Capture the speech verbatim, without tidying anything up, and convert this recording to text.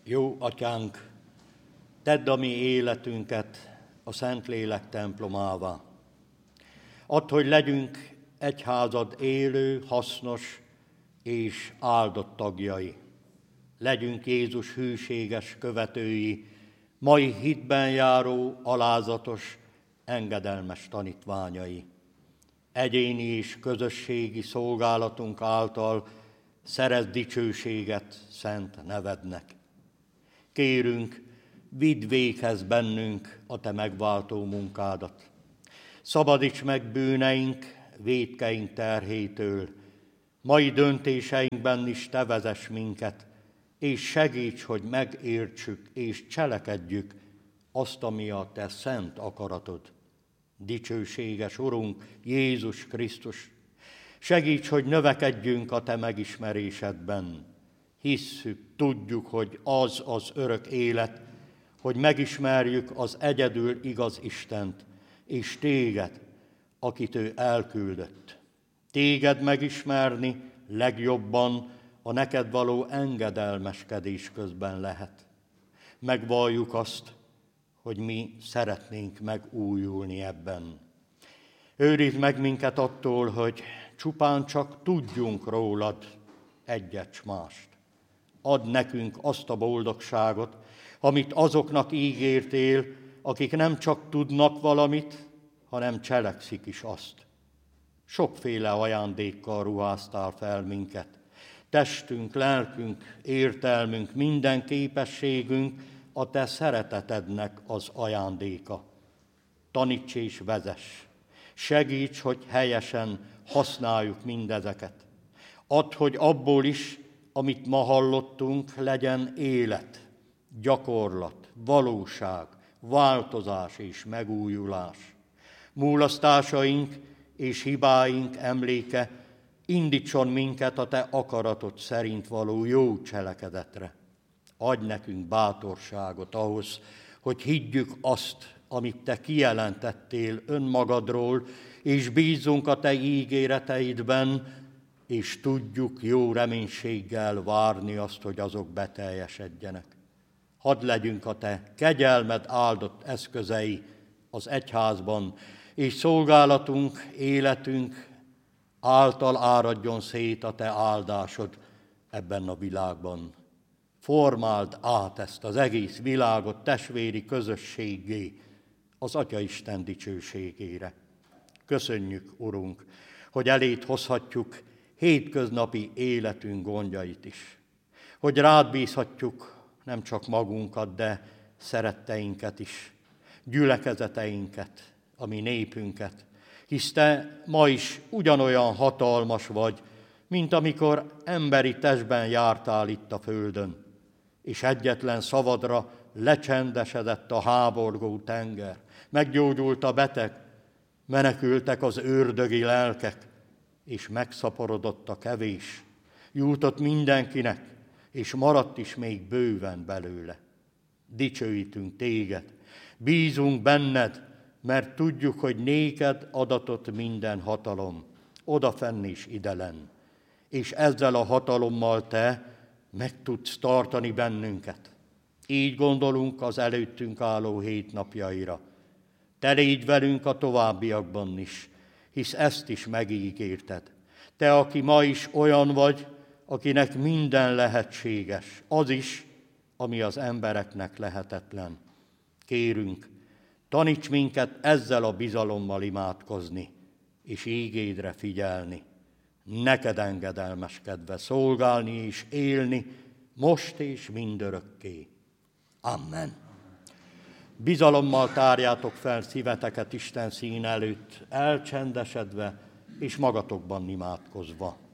Jó Atyánk, tedd a mi életünket a Szentlélek templomává. Add, hogy legyünk egyházad élő, hasznos és áldott tagjai. Legyünk Jézus hűséges követői, mai hitben járó, alázatos, engedelmes tanítványai. Egyéni és közösségi szolgálatunk által szerezz dicsőséget szent nevednek. Kérünk, vidd véghez bennünk a te megváltó munkádat. Szabadíts meg bűneink, vétkeink terhétől. Mai döntéseinkben is te vezess minket, és segíts, hogy megértsük és cselekedjük azt, ami a te szent akaratod. Dicsőséges Urunk, Jézus Krisztus, segíts, hogy növekedjünk a te megismerésedben. Hisszük, tudjuk, hogy az az örök élet, hogy megismerjük az egyedül igaz Istent, és téged, akit ő elküldött. Téged megismerni legjobban a neked való engedelmeskedés közben lehet. Megvalljuk azt, hogy mi szeretnénk megújulni ebben. Őrizd meg minket attól, hogy csupán csak tudjunk rólad egyet s mást. Add nekünk azt a boldogságot, amit azoknak ígértél, akik nem csak tudnak valamit, hanem cselekszik is azt. Sokféle ajándékkal ruháztál fel minket. Testünk, lelkünk, értelmünk, minden képességünk a te szeretetednek az ajándéka. Taníts és vezess. Segíts, hogy helyesen használjuk mindezeket. Add, hogy abból is, amit ma hallottunk, legyen élet, gyakorlat, valóság, változás és megújulás. Múlasztásaink és hibáink emléke indítson minket a te akaratod szerint való jó cselekedetre. Adj nekünk bátorságot ahhoz, hogy higgyük azt, amit te kijelentettél önmagadról, és bízzunk a te ígéreteidben, és tudjuk jó reménységgel várni azt, hogy azok beteljesedjenek. Hadd legyünk a te kegyelmed áldott eszközei az egyházban, és szolgálatunk, életünk által áradjon szét a te áldásod ebben a világban. Formáld át ezt az egész világot testvéri közösséggé, az Atyaisten dicsőségére. Köszönjük, Urunk, hogy eléd hozhatjuk hétköznapi életünk gondjait is. Hogy rád bízhatjuk nem csak magunkat, de szeretteinket is, gyülekezeteinket, a mi népünket, hisz te ma is ugyanolyan hatalmas vagy, mint amikor emberi testben jártál itt a földön, és egyetlen szavadra lecsendesedett a háborgó tenger, meggyógyult a beteg, menekültek az ördögi lelkek, és megszaporodott a kevés, jutott mindenkinek, és maradt is még bőven belőle. Dicsőítünk téged, bízunk benned, mert tudjuk, hogy néked adatott minden hatalom, odafenn és idelen, és ezzel a hatalommal te meg tudsz tartani bennünket. Így gondolunk az előttünk álló hét napjaira. Te légy velünk a továbbiakban is, hisz ezt is megígérted. Te, aki ma is olyan vagy, akinek minden lehetséges, az is, ami az embereknek lehetetlen. Kérünk, taníts minket ezzel a bizalommal imádkozni, és ígédre figyelni. Neked engedelmeskedve szolgálni és élni, most és mindörökké. Amen. Bizalommal tárjátok fel szíveteket Isten szín előtt, elcsendesedve és magatokban imádkozva.